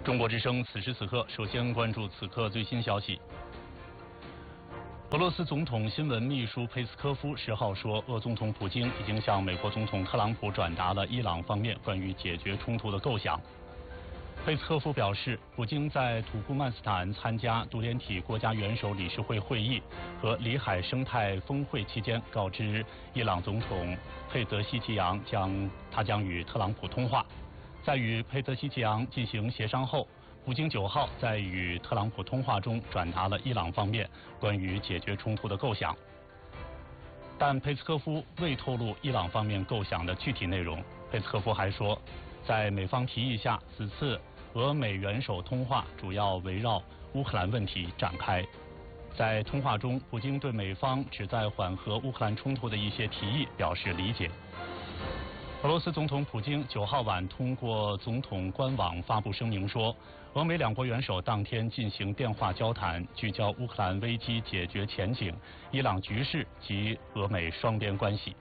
中国之声此时此刻，首先关注此刻最新消息。俄罗斯总统新闻秘书佩斯科夫10号说，俄总统普京已经向美国总统特朗普转达了伊朗方面关于解决冲突的构想。佩斯科夫表示，普京在土库曼斯坦参加独联体国家元首理事会会议和里海生态峰会期间，告知伊朗总统佩泽希奇扬他将与特朗普通话。在与佩泽希奇扬进行协商后，普京9号在与特朗普通话中转达了伊朗方面关于解决冲突的构想，但佩斯科夫未透露伊朗方面构想的具体内容。佩斯科夫还说，在美方提议下，此次俄美元首通话主要围绕乌克兰问题展开。在通话中，普京对美方旨在缓和乌克兰冲突的一些提议表示理解。俄罗斯总统普京9号晚通过总统官网发布声明说，俄美两国元首当天进行电话交谈，聚焦乌克兰危机解决前景、伊朗局势及俄美双边关系。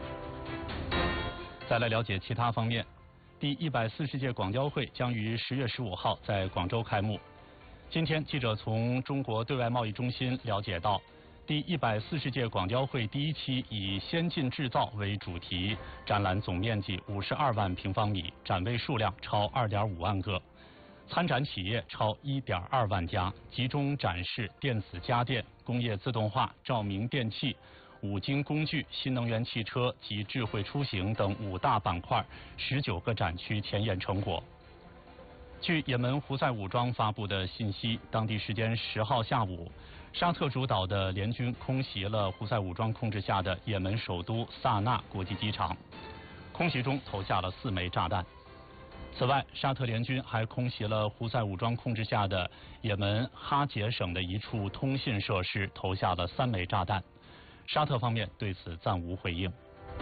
再来了解其他方面，第140届广交会将于10月15号在广州开幕。今天，记者从中国对外贸易中心了解到，第140届广交会第1期以先进制造为主题，展览总面积52万平方米，展位数量超2.5万个，参展企业超1.2万家，集中展示电子家电、工业自动化、照明电器、五金工具、新能源汽车及智慧出行等5大板块19个展区前沿成果。据也门胡塞武装发布的信息，当地时间10号下午，沙特主导的联军空袭了胡塞武装控制下的也门首都萨那国际机场，空袭中投下了4枚炸弹。此外，沙特联军还空袭了胡塞武装控制下的也门哈杰省的一处通信设施，投下了3枚炸弹。沙特方面对此暂无回应。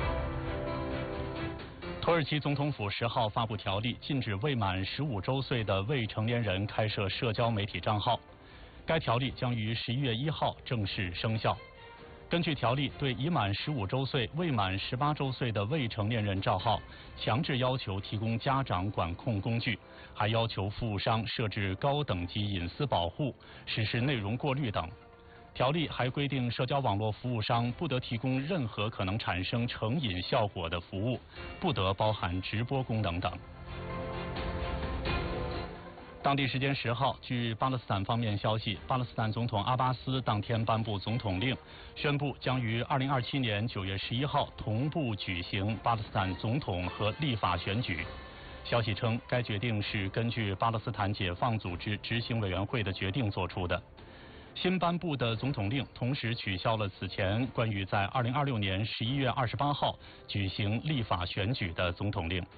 土耳其总统府10号发布条例，禁止未满15周岁的未成年人开设社交媒体账号。该条例将于11月1号正式生效。根据条例，对已满15周岁、未满18周岁的未成年人账号，强制要求提供家长管控工具，还要求服务商设置高等级隐私保护，实施内容过滤等。条例还规定，社交网络服务商不得提供任何可能产生成瘾效果的服务，不得包含直播功能等。当地时间10号，据巴勒斯坦方面消息，巴勒斯坦总统阿巴斯当天颁布总统令，宣布将于2027年9月11号同步举行巴勒斯坦总统和立法选举。消息称，该决定是根据巴勒斯坦解放组织执行委员会的决定作出的。新颁布的总统令同时取消了此前关于在2026年11月28号举行立法选举的总统令。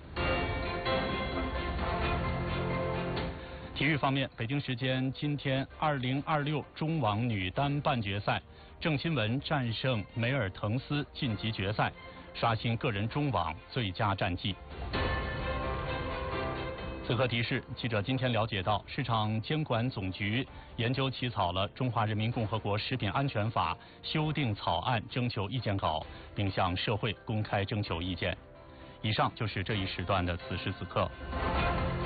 体育方面，北京时间今天2026中网女单半决赛，郑钦文战胜梅尔滕斯晋级决赛，刷新个人中网最佳战绩。此刻提示，记者今天了解到，市场监管总局研究起草了《中华人民共和国食品安全法》修订草案征求意见稿，并向社会公开征求意见。以上就是这一时段的此时此刻。